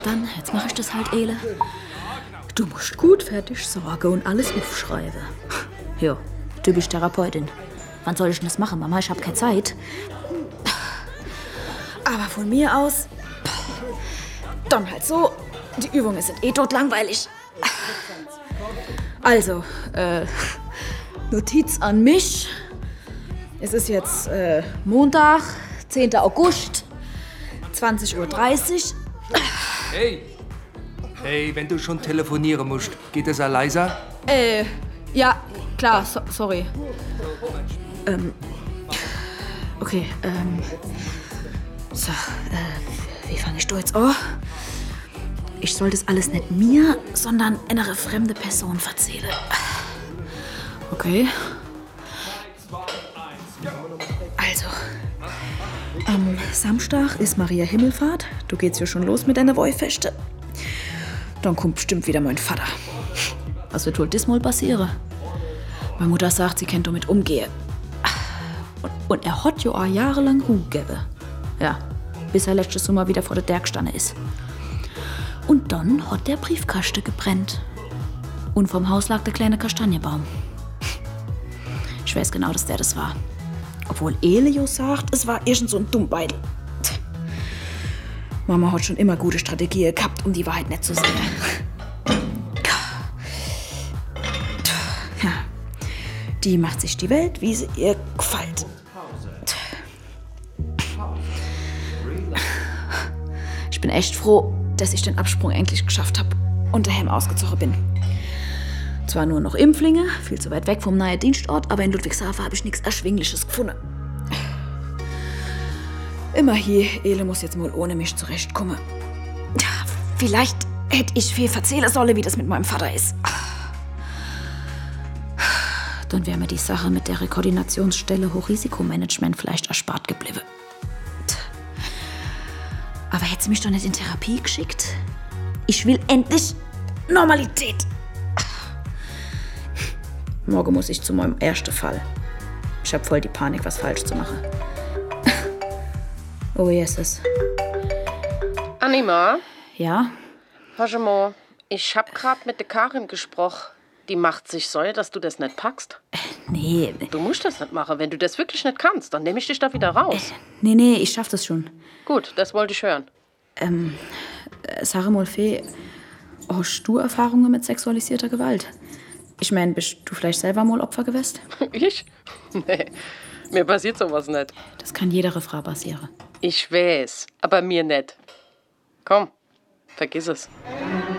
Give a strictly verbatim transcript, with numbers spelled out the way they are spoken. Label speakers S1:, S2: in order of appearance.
S1: Dann, jetzt mache ich das halt, Ele. Du musst gut fertig sorgen und alles aufschreiben. Ja, typisch Therapeutin. Wann soll ich denn das machen, Mama? Ich habe keine Zeit. Aber von mir aus, dann halt so. Die Übungen sind eh tot langweilig. Also, äh, Notiz an mich. Es ist jetzt äh, Montag, zehnter August, zwanzig Uhr dreißig.
S2: Hey! Hey, wenn du schon telefonieren musst, geht das auch leiser?
S1: Äh, ja, klar, so, sorry. Ähm, okay, ähm, so, äh, wie fange ich da jetzt an? Ich soll das alles nicht mir, sondern einer fremde Person erzählen. Okay. Also, am Samstag ist Maria Himmelfahrt. Du geht's ja schon los mit deiner Wollfeste. Dann kommt bestimmt wieder mein Vater. Was wird wohl diesmal passieren? Meine Mutter sagt, sie kennt damit umgehen. Und, und er hat ja auch jahrelang Ruhe gegeben. Ja, bis er letztes Sommer wieder vor der Berg gestanden ist. Und dann hat der Briefkasten gebrannt. Und vom Haus lag der kleine Kastanienbaum. Ich weiß genau, dass der das war. Obwohl Elio sagt, es war irgend so ein Dummbeitel. Mama hat schon immer gute Strategien gehabt, um die Wahrheit nicht zu sehen. Ja, die macht sich die Welt, wie sie ihr gefällt. Ich bin echt froh, dass ich den Absprung endlich geschafft habe und daheim ausgezogen bin. Zwar nur noch Impflinge, viel zu weit weg vom nahen Dienstort, aber in Ludwigshafen habe ich nichts Erschwingliches gefunden. Immer hier, Ele muss jetzt mal ohne mich zurechtkommen. Vielleicht hätte ich viel erzählen sollen, wie das mit meinem Vater ist. Dann wäre mir die Sache mit der Koordinationsstelle Hochrisikomanagement vielleicht erspart geblieben. Aber hätte sie mich doch nicht in Therapie geschickt? Ich will endlich Normalität. Morgen muss ich zu meinem ersten Fall. Ich habe voll die Panik, was falsch zu machen. Oh, Jesus.
S3: Anima?
S1: Ja?
S3: Hör mal, ich hab grad mit der Karin gesprochen. Die macht sich Sorge, dass du das nicht packst.
S1: Äh, nee.
S3: Du musst das nicht machen. Wenn du das wirklich nicht kannst, dann nehme ich dich da wieder raus.
S1: Äh, nee, nee, ich schaff das schon.
S3: Gut, das wollte ich hören.
S1: Ähm, äh, Sarah Molfee, hast du Erfahrungen mit sexualisierter Gewalt? Ich meine, bist du vielleicht selber mal Opfer gewesen?
S3: Ich? Nee, mir passiert sowas nicht.
S1: Das kann jeder Frau passieren.
S3: Ich weiß, aber mir nicht. Komm, vergiss es.